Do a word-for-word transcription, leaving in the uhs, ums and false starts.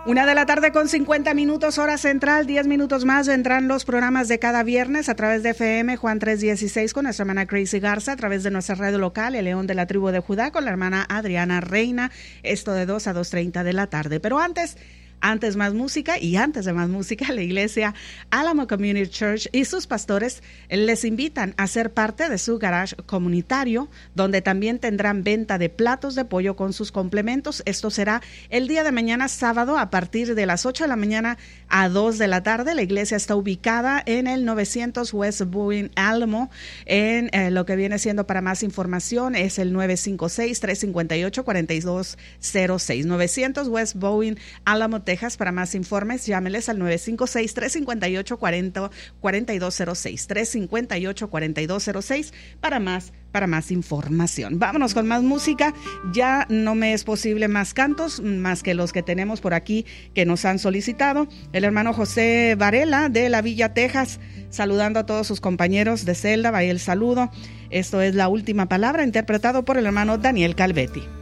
Una de la tarde con cincuenta minutos, hora central, diez minutos más vendrán los programas de cada viernes a través de F M Juan trescientos dieciséis con nuestra hermana Crazy Garza, a través de nuestra radio local, El León de la Tribu de Judá, con la hermana Adriana Reina, esto de dos a dos treinta de la tarde. Pero antes... Antes más música y antes de más música, la iglesia Alamo Community Church y sus pastores les invitan a ser parte de su garage comunitario, donde también tendrán venta de platos de pollo con sus complementos. Esto será el día de mañana, sábado, a partir de las ocho de la mañana a dos de la tarde. La iglesia está ubicada en el novecientos West Bowen Alamo. En eh, lo que viene siendo, para más información, es el nueve cinco seis, tres cinco ocho, cuatro dos cero seis. novecientos West Bowen Alamo, Texas. Para más informes, llámeles al nueve cinco seis, tres cinco ocho, cuatro dos cero seis. tres cinco ocho, cuatro dos cero seis para más, para más información. Vámonos con más música. Ya no me es posible más cantos, más que los que tenemos por aquí que nos han solicitado. El hermano José Varela de la Villa, Texas, saludando a todos sus compañeros de celda. Vaya el saludo. Esto es La Última Palabra, interpretado por el hermano Daniel Calvetti.